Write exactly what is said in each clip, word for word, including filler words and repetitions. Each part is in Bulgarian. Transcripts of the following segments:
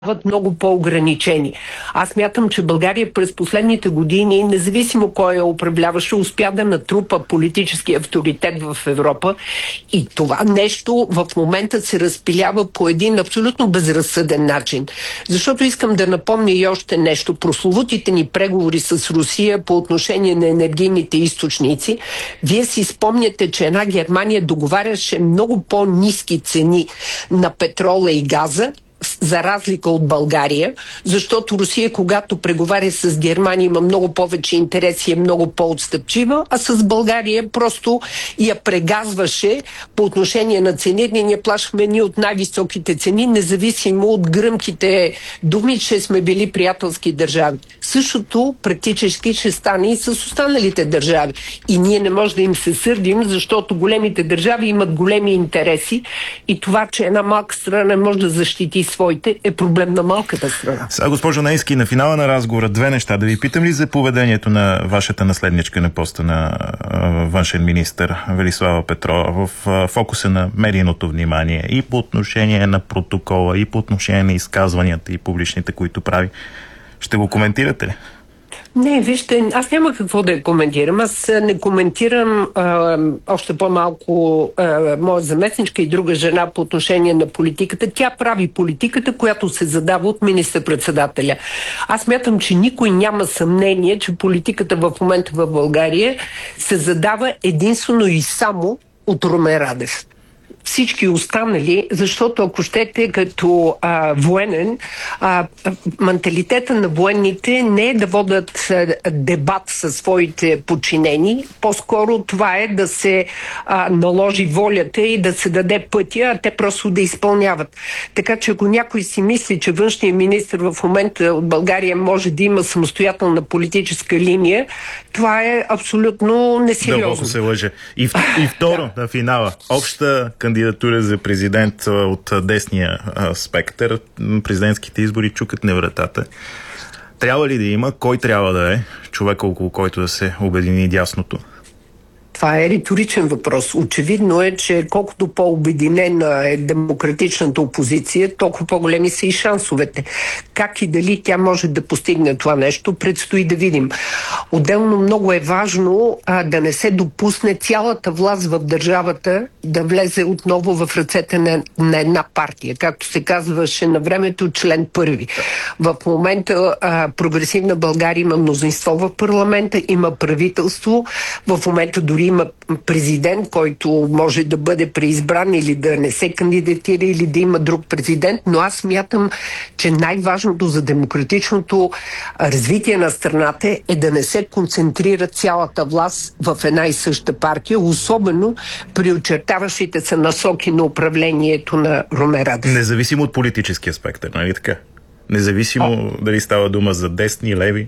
много по-ограничени. Аз мятам, че България през последните години, независимо кой е управляваше, успя да натрупа политически авторитет в Европа и това нещо в момента се разпилява по един абсолютно безразсъден начин. Защото искам да напомня и още нещо. Прословутите ни преговори с Русия по отношение на енергийните източници. Вие си спомняте, че една Германия договаряше много по-ниски цени на петрола и газа, за разлика от България, защото Русия, когато преговаря с Германия, има много повече интереси и е много по-отстъпчива, а с България просто я прегазваше по отношение на цените. Ние плащахме ни от най-високите цени, независимо от гръмките думи, че сме били приятелски държави. Същото практически ще стане и с останалите държави. И ние не можем да им се сърдим, защото големите държави имат големи интереси и това, че една малка страна не може да защити своите, е проблем на малката страна. Сега, госпожо Нейски, на финала на разговора две неща. Да ви питам ли за поведението на вашата наследничка на поста на външен министър Велислава Петрова в фокуса на медийното внимание и по отношение на протокола, и по отношение на изказванията и публичните, които прави. Ще го коментирате ли? Не, вижте, аз няма какво да я коментирам. Аз не коментирам а, още по-малко а, моя заместничка и друга жена по отношение на политиката. Тя прави политиката, която се задава от министър-председателя. Аз мятам, че никой няма съмнение, че политиката в момента в България се задава единствено и само от Румен Радев. Всички останали, защото ако щете като а, военен, а, менталитета на военните не е да водят а, дебат със своите подчинени, по-скоро това е да се а, наложи волята и да се даде пътя, а те просто да изпълняват. Така че ако някой си мисли, че външният министр в момента от България може да има самостоятелна политическа линия, това е абсолютно несериозно. Дълбоко се лъже. И, и второ, на финала, обща кандидатура за президент от десния а, спектър. Президентските избори чукат на вратата. Трябва ли да има? Кой трябва да е човек, около който да се обедини дясното? Това е риторичен въпрос. Очевидно е, че колкото по-обединена е демократичната опозиция, толкова по-големи са и шансовете. Как и дали тя може да постигне това нещо, предстои да видим. Отделно много е важно а, да не се допусне цялата власт в държавата да влезе отново в ръцете на, на една партия. Както се казваше на времето, член първи. В момента а, Прогресивна България има мнозинство в парламента, има правителство. В момента дори има президент, който може да бъде преизбран или да не се кандидатира, или да има друг президент, но аз смятам, че най-важното за демократичното развитие на страната е да не се концентрира цялата власт в една и съща партия, особено при очертаващите се насоки на управлението на Румен Радев. Независимо от политическия спектър, нали така? Независимо О. дали става дума за десни, леви?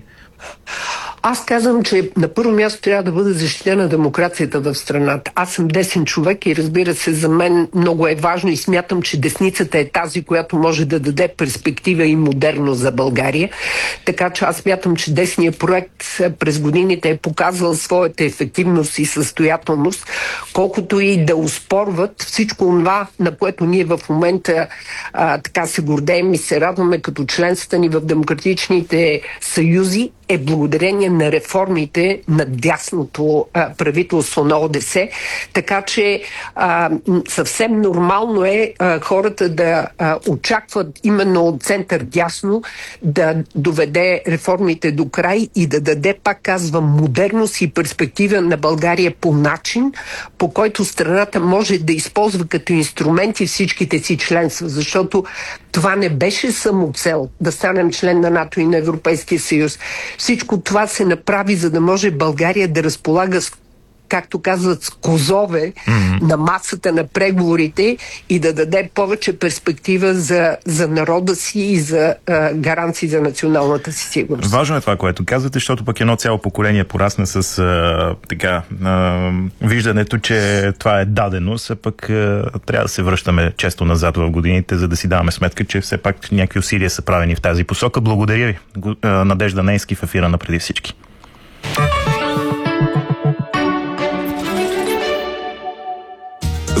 Аз казвам, че на първо място трябва да бъде защитена демокрацията в страната. Аз съм десен човек и разбира се, за мен много е важно и смятам, че десницата е тази, която може да даде перспектива и модерност за България. Така че аз смятам, че десният проект през годините е показал своята ефективност и състоятелност, колкото и да успорват всичко това, на което ние в момента а, така се гордеем и се радваме като членствата ни в демократичните съюзи, е благодарение на реформите на дясното а, правителство на О Д С. Така че а, съвсем нормално е а, хората да а, очакват именно от център дясно да доведе реформите до край и да даде, пак казвам, модерност и перспектива на България по начин, по който страната може да използва като инструменти всичките си членства. Защото това не беше самоцел да станем член на НАТО и на Европейския съюз. Всичко това се направи, за да може България да разполага с, както казват, с козове mm-hmm. на масата на преговорите и да даде повече перспектива за, за народа си и за а, гаранции за националната си сигурност. Важно е това, което казвате, защото пък едно цяло поколение порасне с а, така, а, виждането, че това е даденост, а пък а, трябва да се връщаме често назад в годините, за да си даваме сметка, че все пак някакви усилия са правени в тази посока. Благодаря ви. Надежда Нейски в ефира на Преди всички.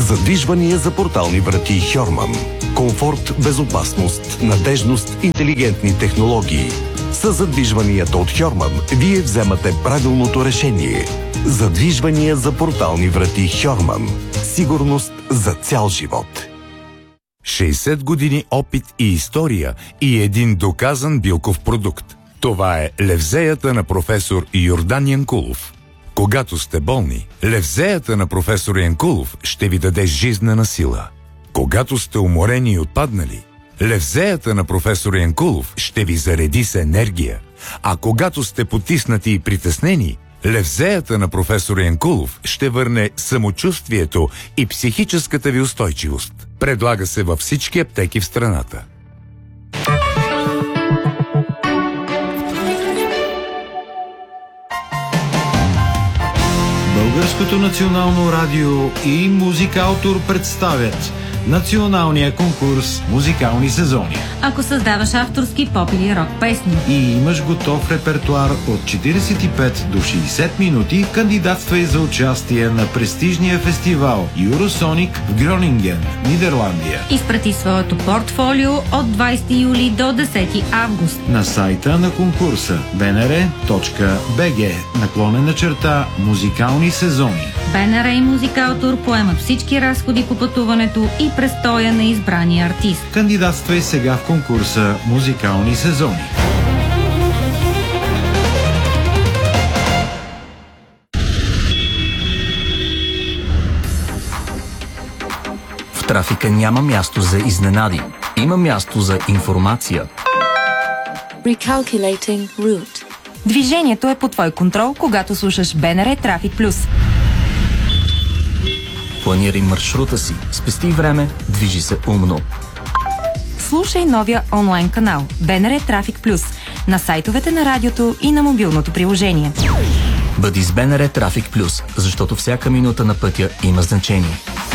Задвижвания за портални врати Хьорман. Комфорт, безопасност, надежност, интелигентни технологии. С задвижванията от Хьорман вие вземате правилното решение. Задвижвания за портални врати Хьорман. Сигурност за цял живот. шейсет години опит и история и един доказан билков продукт. Това е левзеята на професор Йордан Янкулов. Когато сте болни, левзеята на професор Янкулов ще ви даде жизнена сила. Когато сте уморени и отпаднали, левзеята на професор Янкулов ще ви зареди с енергия. А когато сте потиснати и притеснени, левзеята на професор Янкулов ще върне самочувствието и психическата ви устойчивост. Предлага се във всички аптеки в страната. Българското национално радио и Музикаутор представят националния конкурс Музикални сезони. Ако създаваш авторски поп или рок песни И имаш готов репертуар от четиридесет и пет до шейсет минути, кандидатствай за участие на престижния фестивал Юросоник в Гронинген, Нидерландия. изпрати своето портфолио от двайсети юли до десети август. На сайта на конкурса bnr точка bg наклонена черта Музикални сезони. БНР и Музикаутор поемат всички разходи по пътуването и престоя на избрания артист. Кандидатствай сега в конкурса Музикални сезони. В трафика няма място за изненади. Има място за информация. Recalculating route. Движението е под твой контрол, когато слушаш БНР Трафик Плюс. Планирай маршрута си, спести време, движи се умно. Слушай новия онлайн канал БНР Трафик Плюс на сайтовете на радиото и на мобилното приложение. Бъди с БНР Трафик Плюс, защото всяка минута на пътя има значение.